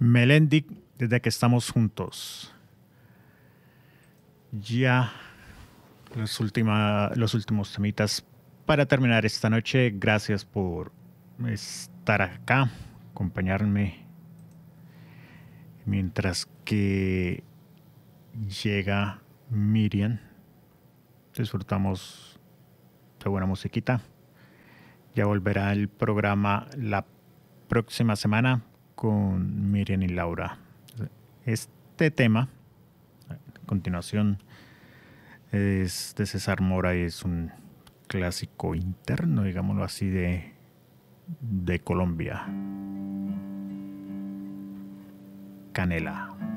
Melendi, desde que estamos juntos. Ya los últimos temitas para terminar esta noche. Gracias por estar acá, acompañarme mientras que llega Miriam. Disfrutamos de buena musiquita. Ya volverá el programa la próxima semana con Miriam y Laura. Este tema, a continuación, es de César Mora y es un clásico interno, digámoslo así, de Colombia. Canela.